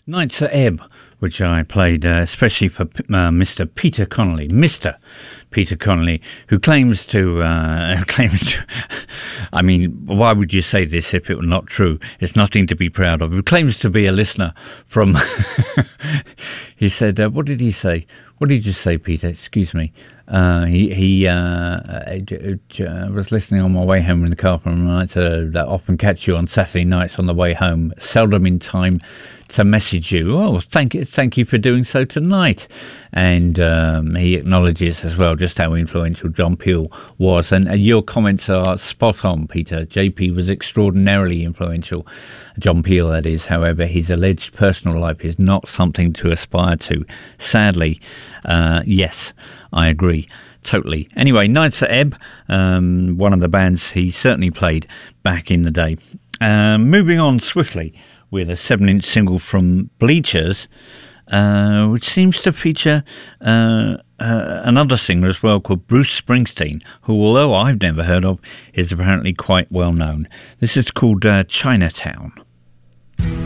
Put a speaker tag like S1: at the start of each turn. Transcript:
S1: Nights at Ebb, which I played especially for Mr. Peter Connolly. Mr. Peter Connolly, who claims to, I mean, why would you say this if it were not true? It's nothing to be proud of. Who claims to be a listener from, he said, what did he say? What did you say, Peter? Excuse me. He was listening on my way home in the car from the night that often catch you on Saturday nights on the way home. Seldom in time to message you. Oh, thank you for doing so tonight. And he acknowledges as well just how influential John Peel was. And your comments are spot on, Peter. JP was extraordinarily influential. John Peel, that is. However, his alleged personal life is not something to aspire to. Sadly, yes, I agree. Totally. Anyway, Nights at Ebb, one of the bands he certainly played back in the day. Moving on swiftly with a 7-inch single from Bleachers, which seems to feature another singer as well called Bruce Springsteen, who, although I've never heard of, is apparently quite well known. This is called Chinatown.